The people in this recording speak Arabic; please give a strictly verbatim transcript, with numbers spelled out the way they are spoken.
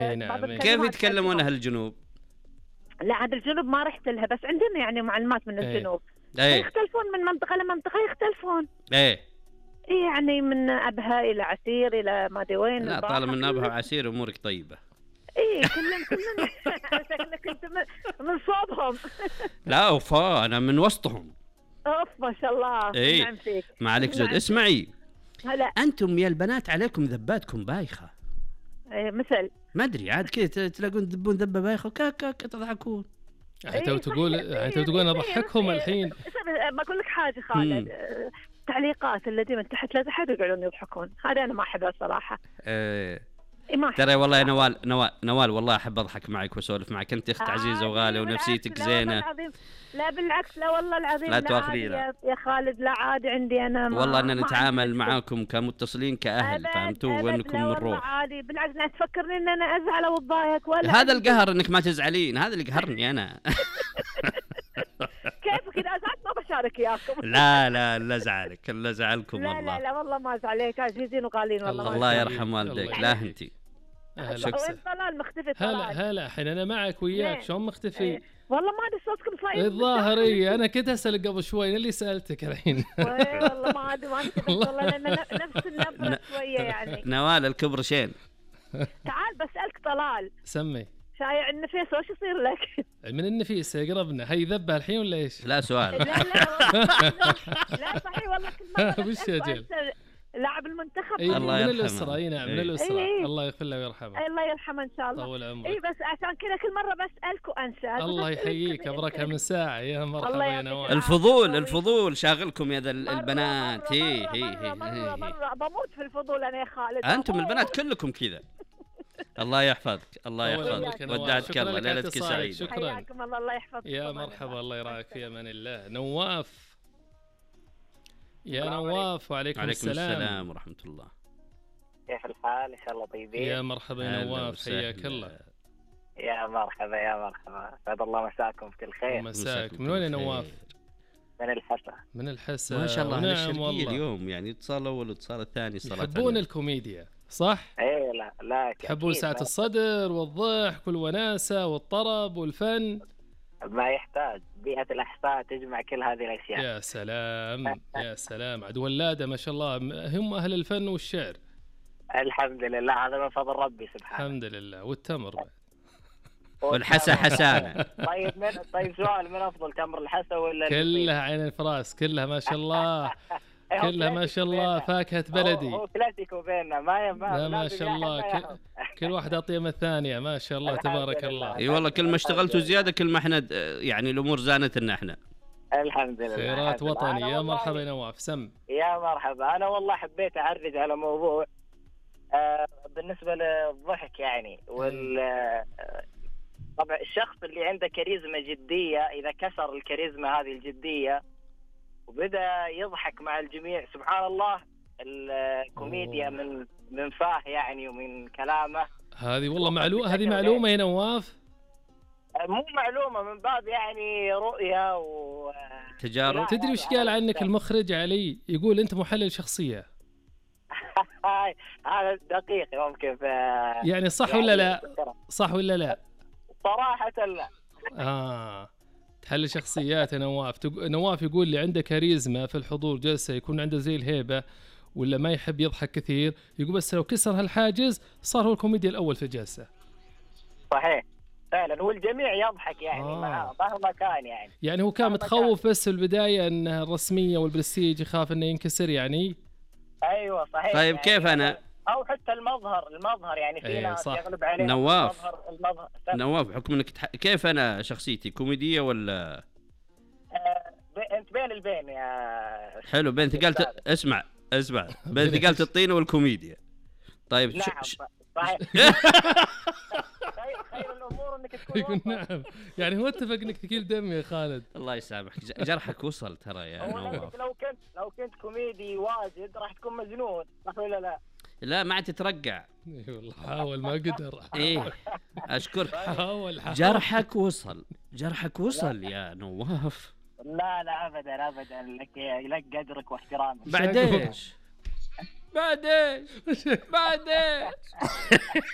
إيه نعم. بعض إيه. كيف الكلمات يتكلمون تعجبهم. أهل الجنوب؟ لا عاد الجنوب ما رحت لها، بس عندنا يعني معلومات من إيه. الجنوب. إيه يختلفون من منطقة لمنطقة، يختلفون. إيه إيه يعني من أبها إلى عسير إلى ما أدري وين. لا الباحة، طالما من أبها كلهم- وعسير أمورك طيبة. إيه كلهم كلهم شكلك أنت من, من صوبهم. لا وفا أنا من وسطهم. أوف ما شاء الله. إيه. نعم فيك. ما عليك زود. نعم. اسمعي هلا. أنتم يا البنات عليكم ذباتكم بايخة. إيه مثل. ما أدري عاد كذا تلاقون تذبون ذبة بايخة وكاك كاك تضحكون. حتى إيه تقول صحيح. حتى تقول أنا إيه، أضحكهم إيه، الحين. إيه، بقول لك حاجة خالد. آه، تعليقات الذين من تحت لا تحت يقعدون يضحكون، هذا أنا ما أحبها الصراحة. إيه إيه ما أحبها. ترى والله يا نوال نوال نوال والله أحب أضحك معك وأسولف معك. أنت أخت عزيزة وغالية عادي، ونفسيتك بالعكس، لا والله زينة. العظيم. لا بالعكس، لا والله العظيم لا عادي تواخذينا. يا يا خالد، لا عادي عندي أنا. ما والله أننا ما نتعامل عندي مشكلة. معاكم كمتصلين كأهل، أبد- فهمتوا؟ أبد، وإنكم لا من والله روح. عادي، بالعكس لا تفكرني إن أنا أزعل أو أتضايق ولا. هذا القهر إنك ما تزعلين، هذا اللي قهرني أنا. كيف كذا أزعل ما بشارك إياكم. لا لا لا زعلك، لا زعلكم لا لا والله. لا والله ما أزعليك، عزيزين وغالين والله. ما الله يخليك. يرحم والديك. الله لا يخليك. أنتي أهلا أزعل. وسهلا. وين طلال مختفي هلا طلال؟ هلا الحين أنا معك وياك، ليه؟ شلون مختفي؟ إيه. والله ما أدري صوتكم صاير. الظاهر إيه، أنا كنت أسألك قبل شوي اللي سألتك الحين. والله ما أدري ما انتبهت والله، لأن نفس النبرة شوية يعني. نوال الكبر شين. تعال بسألك طلال، سمي شايع النفيس وش يصير لك؟ من النفيس قربنا. هي ذبها الحين ولا إيش؟ لا لا سؤال. لا والله. لا صحيح والله كل مرة وش يا جل؟ أسأل لاعب المنتخب. إيه الله من يرحمه. الأسرة. أي نعم من إيه. الأسرة. إيه. الله يغفر له ويرحمه. الله يرحمه إن شاء الله. طول اي عمرك. بس عشان كذا كل مرة بسألك وأنسى. الله يحييك، أبركها من ساعة. يا مرحبا الله يا يعطيك نوال. الفضول الفضول شاغلكم يا ذا مرة- البنات. مرة- هي مرة- هي مرة- مرة هي مرة بموت في الفضول أنا يا خالد. أنتم بموت. البنات كلكم كذا. الله يحفظك الله طول يحفظك. عمرك يا نوال. ودعتك شكراً الله لك على ليلتك اتصالك. سعيدة. شكراً. حياكم الله، الله يحفظكم. يا الله مرحبا، يحفظكم. الله يراعيك في امان الله. نواف. يا السلام نواف وعليكم عليكم السلام. السلام ورحمة الله. كيف الحال؟ ان شاء الله طيبين. يا مرحبا يا هلا نواف، وسهلا. حياك الله. يا مرحبا يا مرحبا، سعد الله مساكم بكل خير. مساك. مساكم من وين يا بالخير. نواف؟ من الحسا. من الحسا. ما شاء الله أهل ونعم الشرقية والله. اليوم يعني اتصال أول واتصال الثاني صلاة يحبون على- الكوميديا صح؟ ايه لا لا يحبون أكيد ساعة ما- الصدر والضحك والوناسة والطرب والفن. ما يحتاج، بيئة الأحساء تجمع كل هذه الأشياء. يا سلام يا سلام، عاد ولادة ما شاء الله هم أهل الفن والشعر. الحمد لله، هذا من فضل ربي سبحانه. الحمد لله. والتمر بعد. والحسا حسانة. طيب من طيب سؤال، من أفضل تمر الحسا ولا كلها عين الفراس، كلها ما شاء الله. البطيخ؟ كلها ما شاء الله فاكهة بلدي. هو كلاسيكو بيننا، ما ي- ما لا ما لازم شاء الله يحب ما كل, يحب. كل واحدة أطيب من الثانية ما شاء الله الحمد تبارك لله. الله. اي والله كل ما اشتغلتوا زيادة كل ما احنا يعني الأمور زانتنا احنا. الحمد لله. خيرات الحمد لله. وطني. أنا يا والله- مرحبا يا نواف. سم. يا مرحبا، أنا والله حبيت أعرج على موضوع آه بالنسبة للضحك يعني وال آه، طبعا الشخص اللي عنده كاريزما جدية إذا كسر الكاريزما هذه الجدية وبدأ يضحك مع الجميع، سبحان الله الكوميديا أوه. من من فاه يعني ومن كلامه. هذه والله معلومة، هذه بشكل معلومة يا نواف. آه، مو معلومة، من باب يعني رؤية و تجارب. لا. تدري وش قال عنك المخرج علي؟ يقول أنت محلل شخصية. هذا دقيق ممكن في يعني صح ولا لا؟ صح ولا لا؟ صراحة لا. آه تحل شخصيات يا نواف. تق... نواف يقول لي عنده كاريزما في الحضور، جلسة يكون عنده زي الهيبة ولا ما يحب يضحك كثير. يقول بس لو كسر هالحاجز صار هو الكوميديا الأول في الجلسة. صحيح فعلا، والجميع يضحك يعني آه. معاه مهما كان يعني. يعني هو كان متخوف بس في البداية أنها الرسمية والبرستيج، يخاف أنه ينكسر يعني. ايوه صحيح. طيب يعني كيف أنا؟ او حتى المظهر المظهر يعني في إيه ناس صح. يغلب عليهم نواف. المظهر المظهر نواف بحكم انك تح... كيف انا شخصيتي كوميدية ولا آه، ب- انت بين البين يا حلو؟ بين ثقلت اسمع اسمع بين ثقلت الطين والكوميديا. طيب ش... نعم ش... صحيح. خير خير الامور انك تكون يقول وسط. نعم. يعني هو اتفق أنك ثقيل دم يا خالد. الله يسامحك ج- جرحك وصل ترى يا هو نواف. لو لو كنت لو كنت كوميدي واجد راح تكون مجنون، صح ولا لا؟ لا ما عاد تترقع. اي والله حاول ما قدر. ايه اشكرك. حاول حاول. جرحك وصل جرحك وصل يا نواف. لا لا ابدا ابدا، لك لك قدرك واحترامك. بعد ايش؟ بعد ايش؟ بعد ايش؟